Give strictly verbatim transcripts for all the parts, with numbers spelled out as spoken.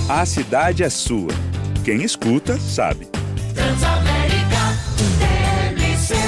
A cidade é sua. Quem escuta, sabe. Transamérica T M C.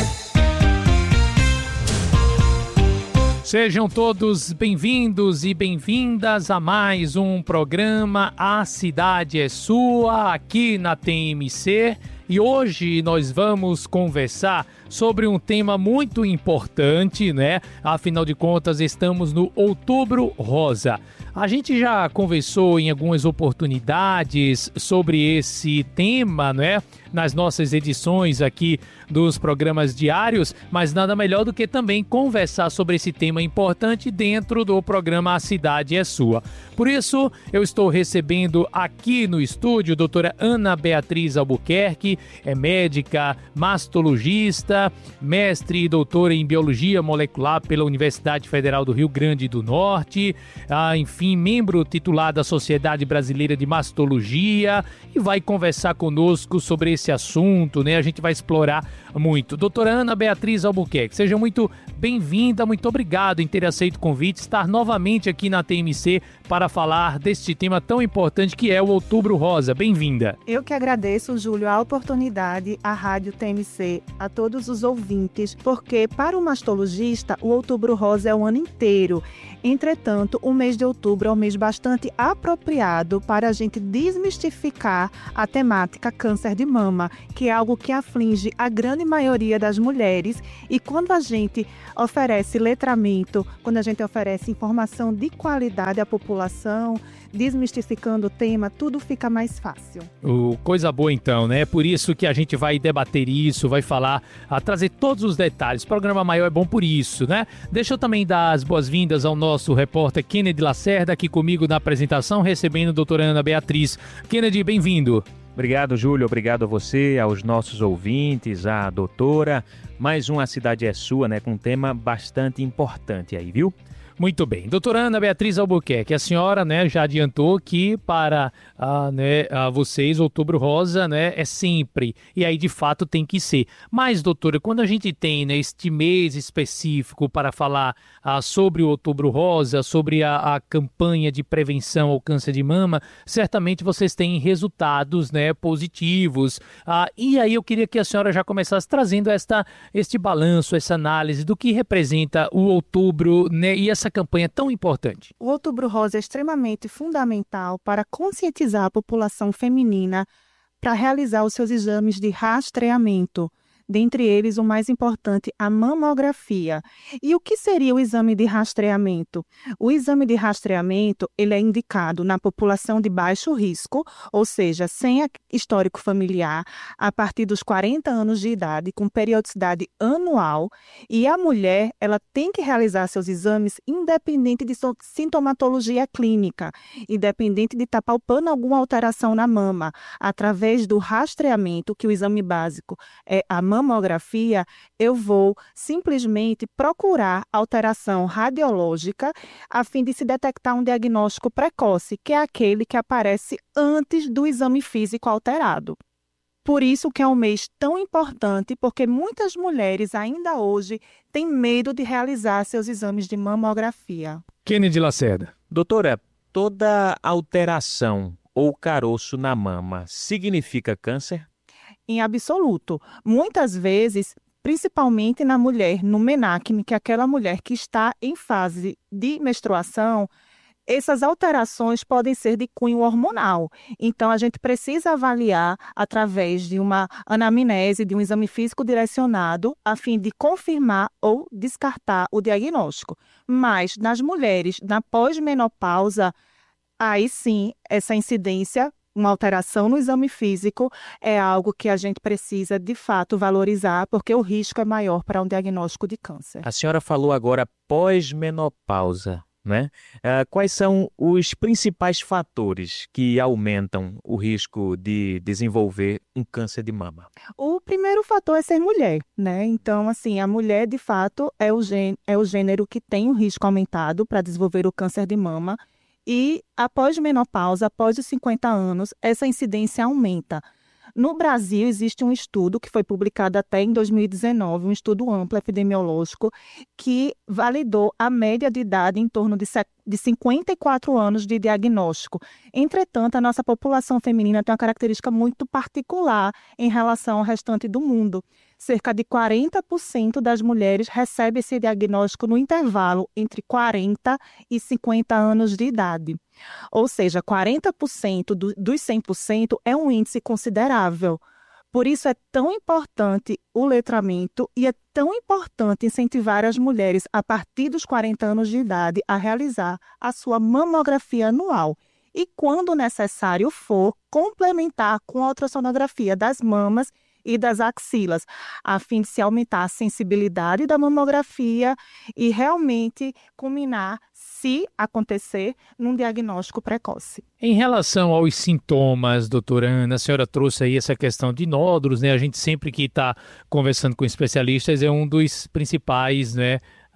Sejam todos bem-vindos e bem-vindas a mais um programa A Cidade é Sua, aqui na T M C. E hoje nós vamos conversar sobre um tema muito importante, né? Afinal de contas, estamos no Outubro Rosa. A gente já conversou em algumas oportunidades sobre esse tema, né? Nas nossas edições aqui dos programas diários, mas nada melhor do que também conversar sobre esse tema importante dentro do programa A Cidade é Sua. Por isso, eu estou recebendo aqui no estúdio a doutora Ana Beatriz Albuquerque, é médica, mastologista, mestre e doutora em Biologia Molecular pela Universidade Federal do Rio Grande do Norte, ah, enfim, membro titular da Sociedade Brasileira de Mastologia, e vai conversar conosco sobre esse assunto, né? A gente vai explorar muito. Doutora Ana Beatriz Albuquerque, seja muito bem-vinda, muito obrigado em ter aceito o convite, estar novamente aqui na T M C para falar deste tema tão importante que é o Outubro Rosa. Bem-vinda. Eu que agradeço, Júlio, a oportunidade, à Rádio T M C, a todos os ouvintes, porque para o mastologista, o Outubro Rosa é o ano inteiro. Entretanto, o mês de outubro é um mês bastante apropriado para a gente desmistificar a temática câncer de mama, que é algo que aflige a grande maioria das mulheres. E quando a gente oferece letramento, quando a gente oferece informação de qualidade à população, desmistificando o tema, tudo fica mais fácil. Oh, coisa boa então, né? Por isso que a gente vai debater isso, vai falar, a trazer todos os detalhes. O programa maior é bom por isso, né? Deixa eu também dar as boas-vindas ao nosso repórter Kennedy Lacerda, aqui comigo na apresentação, recebendo a doutora Ana Beatriz. Kennedy, bem-vindo. Obrigado, Júlio. Obrigado a você, aos nossos ouvintes, à doutora. Mais uma Cidade é Sua, né? Com um tema bastante importante aí, viu? Muito bem. Doutora Ana Beatriz Albuquerque, a senhora, né, já adiantou que para ah, né, ah, vocês, Outubro Rosa, né, é sempre, e aí de fato tem que ser. Mas, doutora, quando a gente tem, né, este mês específico para falar ah, sobre o Outubro Rosa, sobre a, a campanha de prevenção ao câncer de mama, certamente vocês têm resultados, né, positivos. Ah, e aí eu queria que a senhora já começasse trazendo esta, este balanço, essa análise do que representa o outubro, né, e essa campanha tão importante. O Outubro Rosa é extremamente fundamental para conscientizar a população feminina para realizar os seus exames de rastreamento. Dentre eles, o mais importante, a mamografia. E o que seria o exame de rastreamento? O exame de rastreamento ele é indicado na população de baixo risco, ou seja, sem histórico familiar, a partir dos quarenta anos de idade, com periodicidade anual. E a mulher ela tem que realizar seus exames independente de sintomatologia clínica, independente de estar palpando alguma alteração na mama, através do rastreamento, que o exame básico é a mamografia. mamografia, eu vou simplesmente procurar alteração radiológica a fim de se detectar um diagnóstico precoce, que é aquele que aparece antes do exame físico alterado. Por isso que é um mês tão importante, porque muitas mulheres ainda hoje têm medo de realizar seus exames de mamografia. Kennedy Lacerda. Doutora, toda alteração ou caroço na mama significa câncer? Em absoluto. Muitas vezes, principalmente na mulher, no menacne, que é aquela mulher que está em fase de menstruação, essas alterações podem ser de cunho hormonal. Então, a gente precisa avaliar através de uma anamnese, de um exame físico direcionado, a fim de confirmar ou descartar o diagnóstico. Mas, nas mulheres, na pós-menopausa, aí sim, essa incidência, uma alteração no exame físico, é algo que a gente precisa, de fato, valorizar, porque o risco é maior para um diagnóstico de câncer. A senhora falou agora pós-menopausa, né? Uh, quais são os principais fatores que aumentam o risco de desenvolver um câncer de mama? O primeiro fator é ser mulher, né? Então, assim, a mulher, de fato, é o, gê- é o gênero que tem o risco aumentado para desenvolver o câncer de mama. E após menopausa, após os cinquenta anos, essa incidência aumenta. No Brasil, existe um estudo que foi publicado até em dois mil e dezenove, um estudo amplo epidemiológico, que validou a média de idade em torno de de cinquenta e quatro anos de diagnóstico. Entretanto, a nossa população feminina tem uma característica muito particular em relação ao restante do mundo. Cerca de quarenta por cento das mulheres recebem esse diagnóstico no intervalo entre quarenta e cinquenta anos de idade. Ou seja, quarenta por cento do, dos cem por cento é um índice considerável. Por isso é tão importante o letramento e é tão importante incentivar as mulheres a partir dos quarenta anos de idade a realizar a sua mamografia anual e, quando necessário for, complementar com a ultrassonografia das mamas e das axilas, a fim de se aumentar a sensibilidade da mamografia e realmente culminar, se acontecer, num diagnóstico precoce. Em relação aos sintomas, doutora Ana, a senhora trouxe aí essa questão de nódulos, né? A gente sempre que está conversando com especialistas é um dos principais, né,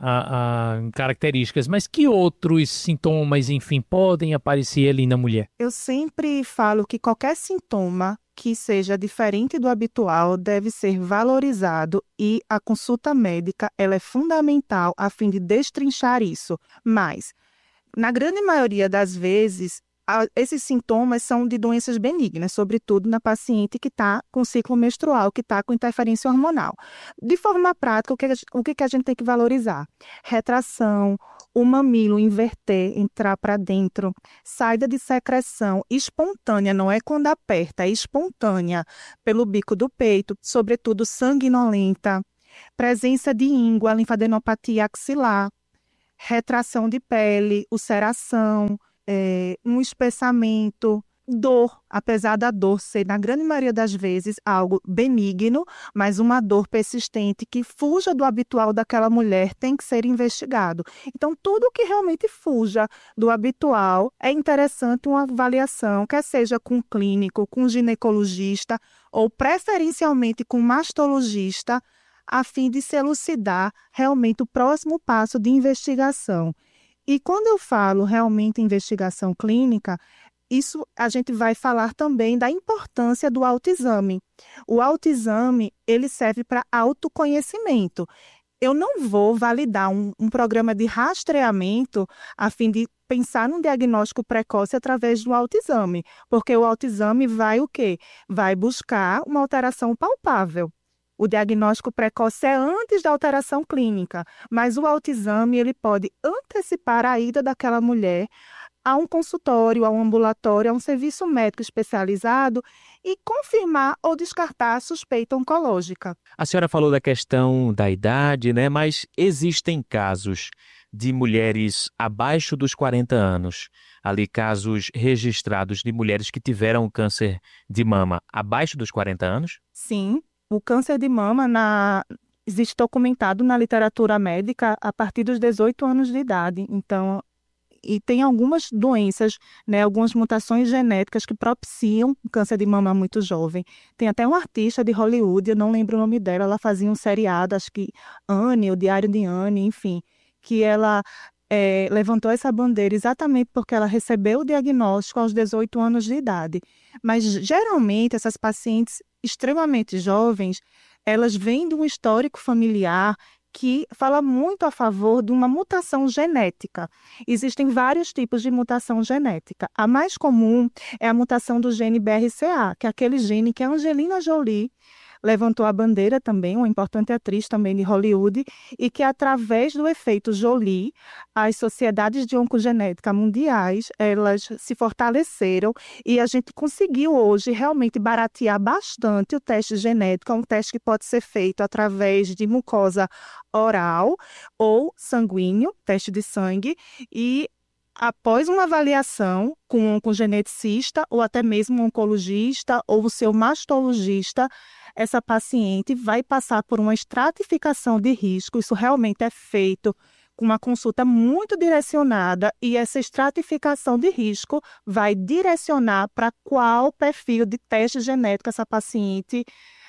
a, a, características. Mas que outros sintomas, enfim, podem aparecer ali na mulher? Eu sempre falo que qualquer sintoma que seja diferente do habitual deve ser valorizado e a consulta médica ela é fundamental a fim de destrinchar isso. Mas, na grande maioria das vezes, a, esses sintomas são de doenças benignas, sobretudo na paciente que está com ciclo menstrual, que está com interferência hormonal. De forma prática, o que, o que a gente tem que valorizar? Retração, o mamilo inverter, entrar para dentro, saída de secreção espontânea, não é quando aperta, é espontânea, pelo bico do peito, sobretudo sanguinolenta, presença de íngua, linfadenopatia axilar, retração de pele, ulceração, é, um espessamento, dor, apesar da dor ser, na grande maioria das vezes, algo benigno, mas uma dor persistente que fuja do habitual daquela mulher tem que ser investigado. Então, tudo que realmente fuja do habitual é interessante uma avaliação, quer seja com clínico, com ginecologista ou preferencialmente com mastologista, a fim de se elucidar realmente o próximo passo de investigação. E quando eu falo realmente em investigação clínica, isso a gente vai falar também da importância do autoexame. O autoexame, ele serve para autoconhecimento. Eu não vou validar um, um programa de rastreamento a fim de pensar num diagnóstico precoce através do autoexame, porque o autoexame vai o quê? Vai buscar uma alteração palpável. O diagnóstico precoce é antes da alteração clínica, mas o autoexame ele pode antecipar a ida daquela mulher a um consultório, a um ambulatório, a um serviço médico especializado e confirmar ou descartar a suspeita oncológica. A senhora falou da questão da idade, né? Mas existem casos de mulheres abaixo dos quarenta anos, ali casos registrados de mulheres que tiveram câncer de mama abaixo dos quarenta anos? Sim, o câncer de mama na... existe documentado na literatura médica a partir dos dezoito anos de idade, então... E tem algumas doenças, né, algumas mutações genéticas que propiciam o câncer de mama muito jovem. Tem até uma artista de Hollywood, eu não lembro o nome dela, ela fazia um seriado, acho que Anne, o Diário de Anne, enfim, que ela é, levantou essa bandeira exatamente porque ela recebeu o diagnóstico aos dezoito anos de idade. Mas, geralmente, essas pacientes extremamente jovens, elas vêm de um histórico familiar que fala muito a favor de uma mutação genética. Existem vários tipos de mutação genética. A mais comum é a mutação do gene B R C A, que é aquele gene que a Angelina Jolie levantou a bandeira também, uma importante atriz também de Hollywood, e que através do efeito Jolie, as sociedades de oncogenética mundiais, elas se fortaleceram e a gente conseguiu hoje realmente baratear bastante o teste genético, é um teste que pode ser feito através de mucosa oral ou sanguíneo, teste de sangue, e após uma avaliação com um oncogeneticista ou até mesmo um oncologista ou o seu mastologista, essa paciente vai passar por uma estratificação de risco. Isso realmente é feito com uma consulta muito direcionada e essa estratificação de risco vai direcionar para qual perfil de teste genético essa paciente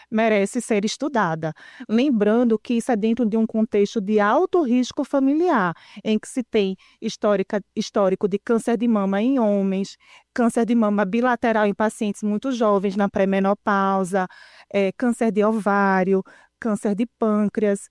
merece ser estudada. Lembrando que isso é dentro de um contexto de alto risco familiar, em que se tem histórica, histórico de câncer de mama em homens, câncer de mama bilateral em pacientes muito jovens na pré-menopausa, é, câncer de ovário, câncer de pâncreas.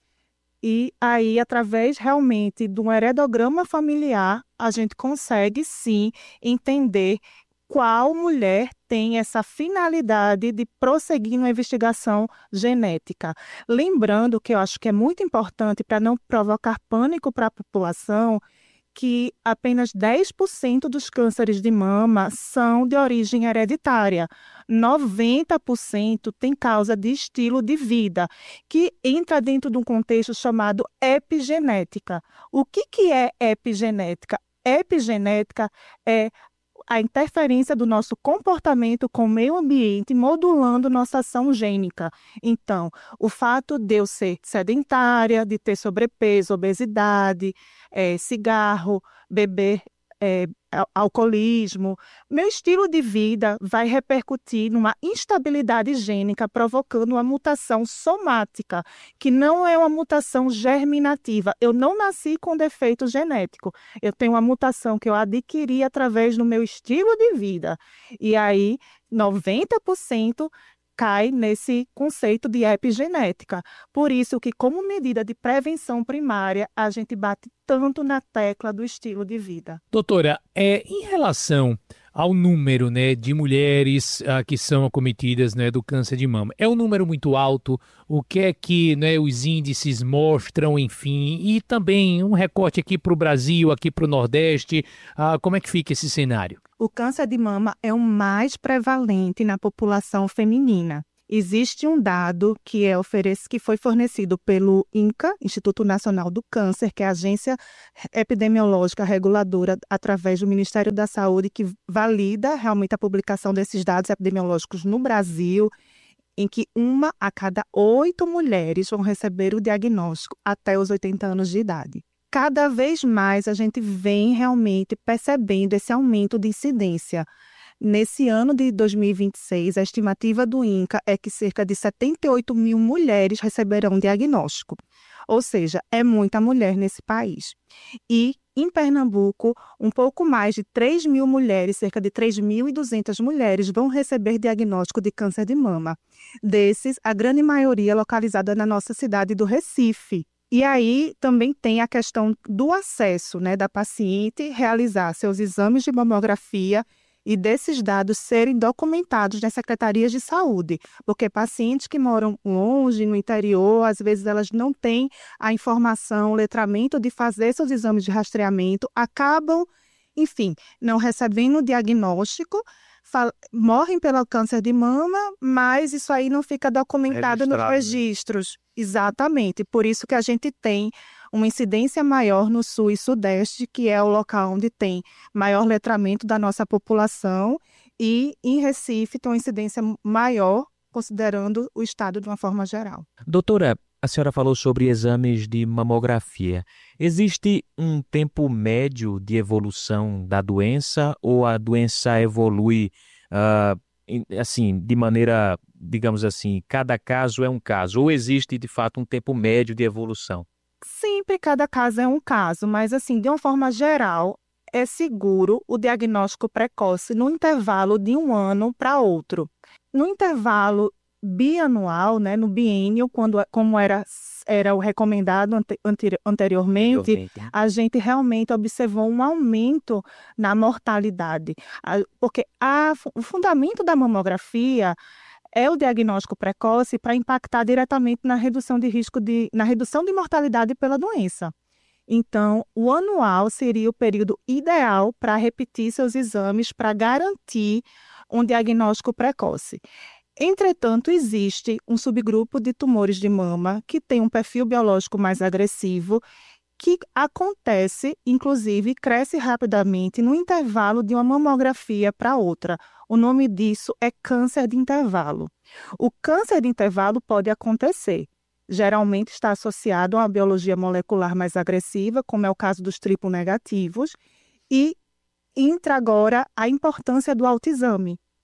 E aí, através realmente de um heredograma familiar, a gente consegue sim entender qual mulher tem essa finalidade de prosseguir na investigação genética. Lembrando que eu acho que é muito importante para não provocar pânico para a população, que apenas dez por cento dos cânceres de mama são de origem hereditária. noventa por cento tem causa de estilo de vida, que entra dentro de um contexto chamado epigenética. O que, que é epigenética? Epigenética é a interferência do nosso comportamento com o meio ambiente modulando nossa ação gênica. Então, o fato de eu ser sedentária, de ter sobrepeso, obesidade, é, cigarro, beber, é, alcoolismo, meu estilo de vida vai repercutir numa instabilidade gênica, provocando uma mutação somática, que não é uma mutação germinativa. Eu não nasci com defeito genético. Eu tenho uma mutação que eu adquiri através do meu estilo de vida. E aí, noventa por cento cai nesse conceito de epigenética. Por isso que, como medida de prevenção primária, a gente bate tanto na tecla do estilo de vida. Doutora, é, em relação ao número, né, de mulheres ah, que são acometidas, né, do câncer de mama, é um número muito alto? O que é que, né, os índices mostram, enfim, e também um recorte aqui para o Brasil, aqui para o Nordeste, ah, como é que fica esse cenário? O câncer de mama é o mais prevalente na população feminina. Existe um dado que, é oferece, que foi fornecido pelo INCA, Instituto Nacional do Câncer, que é a agência epidemiológica reguladora através do Ministério da Saúde, que valida realmente a publicação desses dados epidemiológicos no Brasil, em que uma a cada oito mulheres vão receber o diagnóstico até os oitenta anos de idade. Cada vez mais a gente vem realmente percebendo esse aumento de incidência. Nesse ano de dois mil e vinte e seis, a estimativa do INCA é que cerca de setenta e oito mil mulheres receberão diagnóstico. Ou seja, é muita mulher nesse país. E, em Pernambuco, um pouco mais de três mil mulheres, cerca de três mil e duzentas mulheres, vão receber diagnóstico de câncer de mama. Desses, a grande maioria localizada na nossa cidade do Recife. E aí também tem a questão do acesso, né, da paciente realizar seus exames de mamografia e desses dados serem documentados nas secretarias de saúde, porque pacientes que moram longe, no interior, às vezes elas não têm a informação, o letramento de fazer seus exames de rastreamento, acabam, enfim, não recebendo o diagnóstico, fal- morrem pelo câncer de mama, mas isso aí não fica documentado nos Registrado, né? registros. Exatamente, por isso que a gente tem uma incidência maior no sul e sudeste, que é o local onde tem maior letramento da nossa população, e em Recife tem uma incidência maior, considerando o estado de uma forma geral. Doutora, a senhora falou sobre exames de mamografia. Existe um tempo médio de evolução da doença ou a doença evolui ah, em- assim, de maneira, digamos assim, cada caso é um caso? Ou existe, de fato, um tempo médio de evolução? Sempre cada caso é um caso, mas assim, de uma forma geral, é seguro o diagnóstico precoce no intervalo de um ano para outro. No intervalo bianual, né, no biênio, quando, como era, era o recomendado ante, anteri- anteriormente, a gente realmente observou um aumento na mortalidade. A- Porque a- o fundamento da mamografia é o diagnóstico precoce para impactar diretamente na redução de risco de, na redução de mortalidade pela doença. Então, o anual seria o período ideal para repetir seus exames para garantir um diagnóstico precoce. Entretanto, existe um subgrupo de tumores de mama que tem um perfil biológico mais agressivo, que acontece, inclusive, cresce rapidamente no intervalo de uma mamografia para outra. O nome disso é câncer de intervalo. O câncer de intervalo pode acontecer. Geralmente está associado a uma biologia molecular mais agressiva, como é o caso dos triplo negativos, e entra agora a importância do autoexame.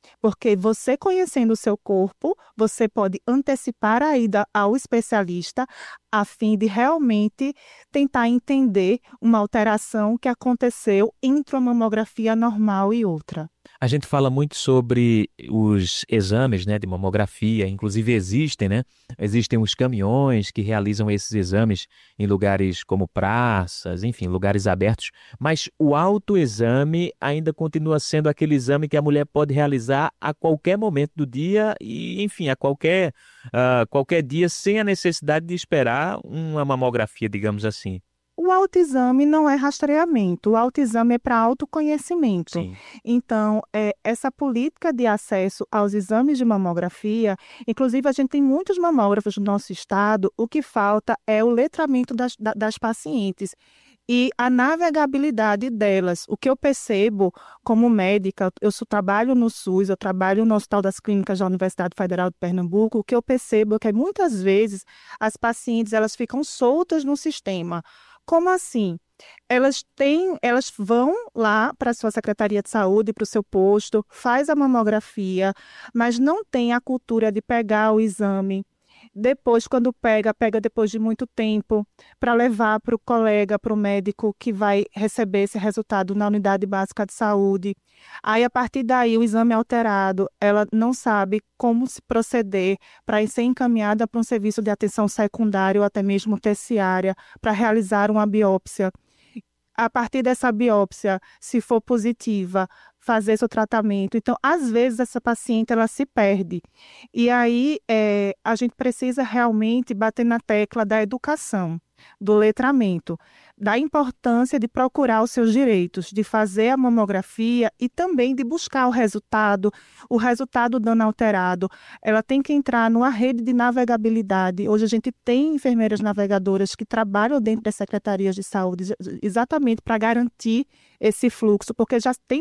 Porque você conhecendo o seu corpo, você pode antecipar a ida ao especialista a fim de realmente tentar entender uma alteração que aconteceu entre uma mamografia normal e outra. A gente fala muito sobre os exames, né, de mamografia, inclusive existem, né? Existem os caminhões que realizam esses exames em lugares como praças, enfim, lugares abertos, mas o autoexame ainda continua sendo aquele exame que a mulher pode realizar a qualquer momento do dia e, enfim, a qualquer, uh, qualquer dia sem a necessidade de esperar uma mamografia, digamos assim. O autoexame não é rastreamento, o autoexame é para autoconhecimento. Sim. Então, é, essa política de acesso aos exames de mamografia, inclusive a gente tem muitos mamógrafos no nosso estado, o que falta é o letramento das, da- das pacientes e a navegabilidade delas. O que eu percebo como médica, eu sou, trabalho no SUS, eu trabalho no Hospital das Clínicas da Universidade Federal de Pernambuco, o que eu percebo é que muitas vezes as pacientes elas ficam soltas no sistema. Como assim? Elas têm, elas vão lá para a sua Secretaria de Saúde, para o seu posto, faz a mamografia, mas não tem a cultura de pegar o exame. Depois, quando pega, pega depois de muito tempo, para levar para o colega, para o médico que vai receber esse resultado na unidade básica de saúde. Aí, a partir daí, o exame é alterado, ela não sabe como se proceder para ser encaminhada para um serviço de atenção secundária ou até mesmo terciária para realizar uma biópsia. A partir dessa biópsia, se for positiva, fazer seu tratamento. Então, às vezes, essa paciente ela se perde. E aí, é, a gente precisa realmente bater na tecla da educação, do letramento, da importância de procurar os seus direitos, de fazer a mamografia e também de buscar o resultado, o resultado dando alterado. Ela tem que entrar numa rede de navegabilidade. Hoje a gente tem enfermeiras navegadoras que trabalham dentro das secretarias de saúde exatamente para garantir esse fluxo, porque já tem